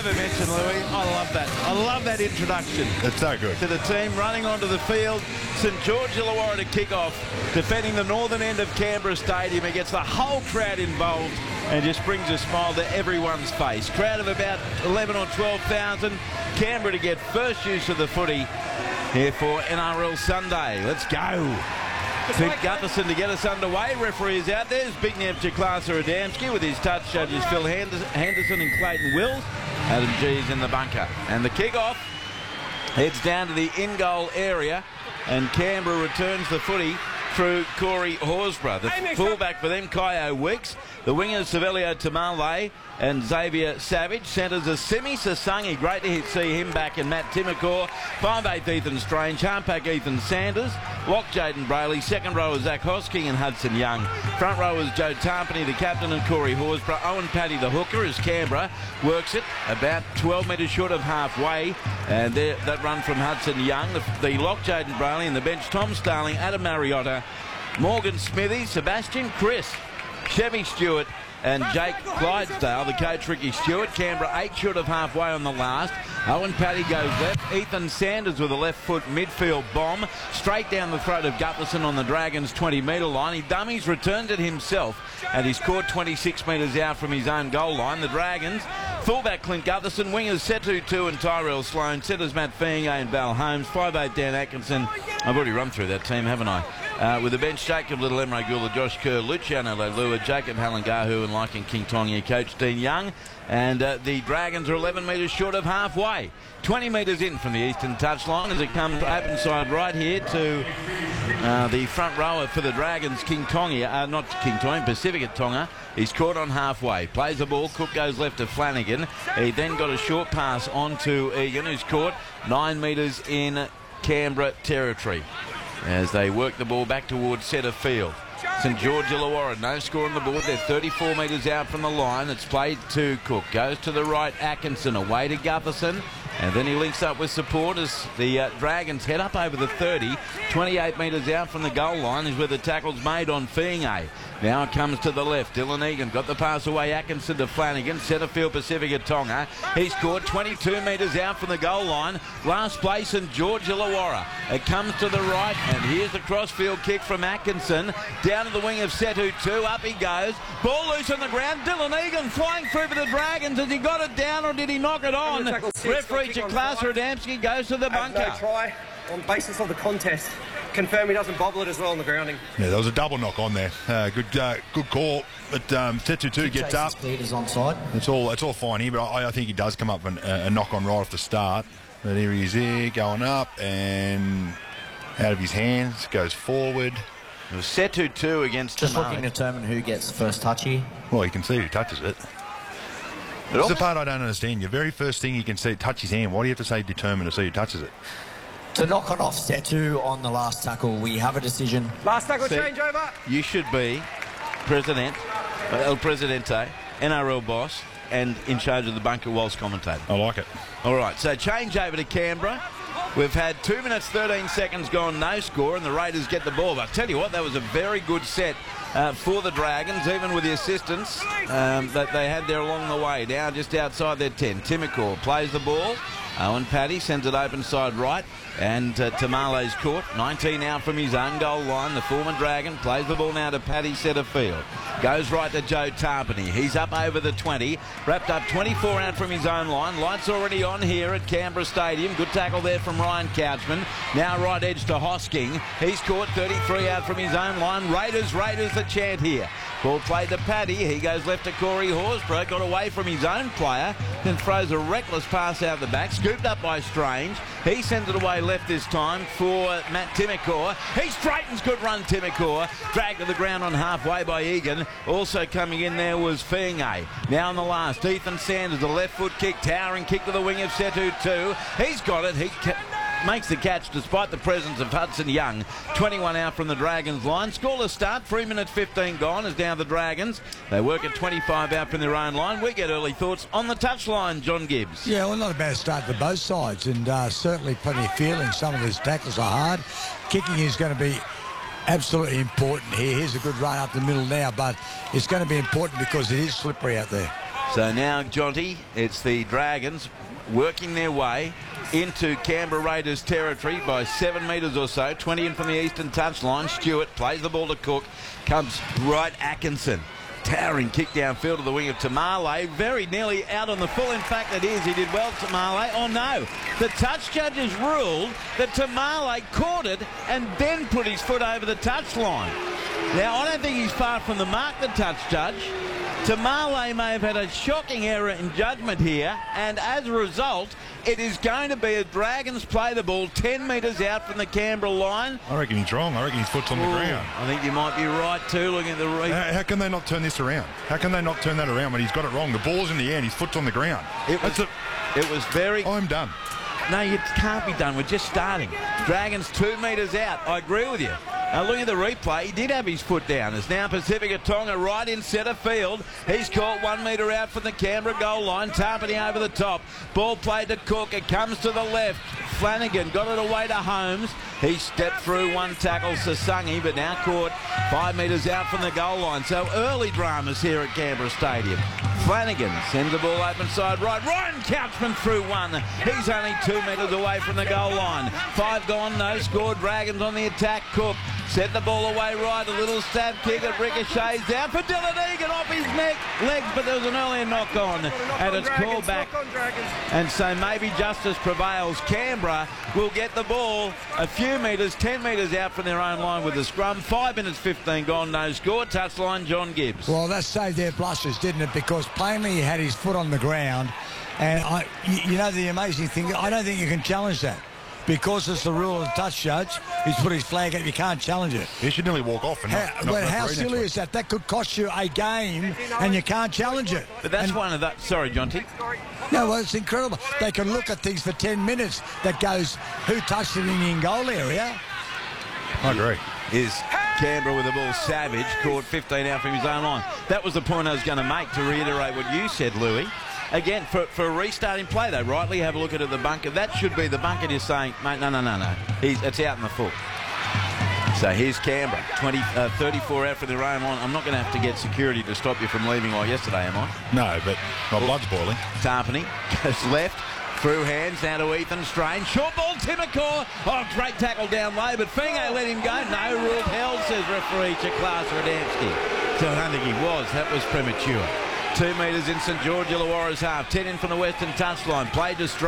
ever mention, Louis. I love that. I love that introduction. It's so good. To the team running onto the field. St George Illawarra to kick off, defending the northern end of Canberra Stadium. It ggets the whole crowd involved and just brings a smile to everyone's face. Crowd of about 11 or 12,000. Canberra to get first use of the footy here for NRL Sunday. Let's go. Clint Gutherson to get us underway. Referee is out there. It's Big Neptune Klasa Adamski with his touch judges Phil Henderson and Clayton Wills. Adam G is in the bunker. And the kick-off heads down to the in-goal area. And Canberra returns the footy through Corey Horsburgh. The fullback for them, Kaio Weeks. The wingers, Savelio Tamale and Xavier Savage. Centres are Simi Sasangi. Great to see him back. And Matt Timokor. 5'8" Ethan Strange. Halfback Ethan Sanders. Lock Jaden Brayley. Second row is Zach Hosking and Hudson Young. Front row is Joe Tarpany, the captain, and Corey Horsburgh. Owen Paddy, the hooker, as Canberra works it about 12 metres short of halfway. And there, that run from Hudson Young. The lock Jaden Brayley and the bench, Tom Starling, Adam Mariotta, Morgan Smithy, Sebastian Chris, Chevy Stewart and Jake Clydesdale. The coach, Ricky Stewart. Canberra 8 short of halfway on the last. Owen Paddy goes left. Ethan Sanders with a left foot midfield bomb straight down the throat of Gutherson on the Dragons' 20-metre line. He dummies, returns it himself, and he's caught 26 metres out from his own goal line. The Dragons, fullback Clint Gutherson, wingers Setu Tu and Tyrell Sloan, centres Matt Feainga and Val Holmes, 5'8" Dan Atkinson. I've already run through that team, haven't I? With the bench, Jacob Little, Emre Gula, Josh Kerr, Luciano Leilua, Jacob Halangahu and Lycan King Tongia, coach Dean Young. And the Dragons are 11 metres short of halfway. 20 metres in from the eastern touchline as it comes open side right here to the front rower for the Dragons, King Tongia, not King Tongia, Pacifica Tonga. He's caught on halfway. Plays the ball. Cook goes left to Flanagan. He then got a short pass on to Egan, who's caught 9 metres in Canberra territory as they work the ball back towards centre field. St George Illawarra, no score on the board. They're 34 metres out from the line. It's played to Cook. Goes to the right, Atkinson, away to Gutherson. And then he links up with support as the Dragons head up over the 30. 28 metres out from the goal line is where the tackle's made on Feainga. Now it comes to the left. Dylan Egan got the pass away. Atkinson to Flanagan. Centrefield Pacifica Tonga. He's scored 22 metres out from the goal line. Last place St George Illawarra. It comes to the right, and here's the crossfield kick from Atkinson. Down to the wing of Setu Tu. Up he goes. Ball loose on the ground. Dylan Egan flying through for the Dragons. Has he got it down or did he knock it on? Referee Klasa Adamski goes to the bunker. No try on basis of the contest. Confirm he doesn't bobble it as well on the grounding. Yeah, there was a double knock on there. Good call. But Setu Tu gets up. Is onside. It's all fine here, but I think he does come up and a knock on right off the start. But here he is here, going up and out of his hands, goes forward. It was Setu Tu against Just Tamale. looking to determine who gets the first touch here. Well, you can see who touches it. That's the part I don't understand. Your very first thing you can see, touch his hand. Why do you have to say determine to see who touches it? To knock it off Setu on the last tackle, we have a decision. Last tackle changeover. You should be President, El Presidente, NRL boss, and in charge of the bunker whilst commentator. I like it. All right, so change over to Canberra. We've had 2 minutes, 13 seconds gone, no score, and the Raiders get the ball. But I tell you what, that was a very good set for the Dragons, even with the assistance that they had there along the way. Now just outside their 10, Timokor plays the ball. Owen Paddy sends it open side right, and Tamale's caught. 19 out from his own goal line. The former Dragon plays the ball now to Paddy centre field. Goes right to Joe Tarpany. He's up over the 20. Wrapped up 24 out from his own line. Lights already on here at Canberra Stadium. Good tackle there from Ryan Couchman. Now right edge to Hosking. He's caught 33 out from his own line. Raiders the chant here. Ball played to Paddy. He goes left to Corey Horsburgh. Got away from his own player. Then throws a reckless pass out the back. Scooped up by Strange. He sends it away left this time for Matt Timokor. He straightens, good run Timokor. Dragged to the ground on halfway by Egan. Also coming in there was Feainga. Now on the last, Ethan Sanders, a left foot kick, towering kick to the wing of Setu Tu. He's got it. He makes the catch despite the presence of Hudson Young. 21 out from the Dragons line. Scoreless start, 3 minutes 15 gone as now the Dragons. They work at 25 out from their own line. We get early thoughts on the touchline, John Gibbs. Yeah, well, not a bad start for both sides, and certainly plenty of feeling. Some of these tackles are hard. Kicking is going to be absolutely important here. Here's a good run up the middle now, but it's going to be important because it is slippery out there. So now, Jonty, it's the Dragons working their way into Canberra Raiders territory by 7 metres or so, 20 in from the eastern touchline. Stewart plays the ball to Cook, comes right Atkinson. Towering kick downfield to the wing of Tamale, very nearly out on the full. In fact, it is. He did well, Tamale. Oh, no. The touch judges ruled that Tamale caught it and then put his foot over the touchline. Now, I don't think he's far from the mark, the touch judge. Tamale may have had a shocking error in judgment here, and as a result, it is going to be a Dragons play the ball 10 metres out from the Canberra line. I reckon he's wrong. I reckon his foot's on the ground. I think you might be right too, looking at the replay. How can they not turn this around? How can they not turn that around when he's got it wrong? The ball's in the air and his foot's on the ground. It was very... I'm done. No, you can't be done. We're just starting. Dragons 2 metres out. I agree with you. Now, looking at the replay, he did have his foot down. It's now Pacifica Tonga right in centre field. He's caught 1 metre out from the Canberra goal line. Tarpany over the top. Ball played to Cook. It comes to the left. Flanagan got it away to Holmes. He stepped through one tackle, Sasungi, but now caught 5 metres out from the goal line. So early dramas here at Canberra Stadium. Flanagan sends the ball open side right. Ryan Couchman through one. He's only 2 metres away from the goal line. 5 gone, no score. Dragons on the attack. Cook set the ball away right. A little stab kick. It ricochets down for Dylan Egan off his legs, but there was an earlier knock on, and it's called back. And so maybe justice prevails. Canberra will get the ball a few metres, 10 metres out from their own line with the scrum. 5 minutes 15 gone, no score. Touchline, John Gibbs. Well, that saved their blushes, didn't it? Because plainly he had his foot on the ground. And you know the amazing thing, I don't think you can challenge that. Because it's the rule of the touch judge, he's put his flag up, you can't challenge it. He should nearly walk off. And how silly is that? That could cost you a game and you can't challenge it. But that's one of the... Sorry, Jonty. No, well, it's incredible. They can look at things for 10 minutes that goes, who touched it in the in-goal area? I agree. Is Canberra with the ball savage, caught 15 out from his own line. That was the point I was going to make, to reiterate what you said, Louis. Again, for a restarting play, they rightly have a look at the bunker. That should be the bunker just saying, mate, no. It's out in the full. So here's Canberra, 34 out for their own line. I'm not going to have to get security to stop you from leaving like yesterday, am I? No, but my blood's boiling. Tarpany goes left, through hands, now to Ethan Strain. Short ball, Timokor. Oh, great tackle down low, but Fingo let him go. No, ruled held, says referee Chiklas Radamski. So I don't think he was. That was premature. 2 metres in St George Illawarra's half. 10 in from the western touchline. Played to Strain.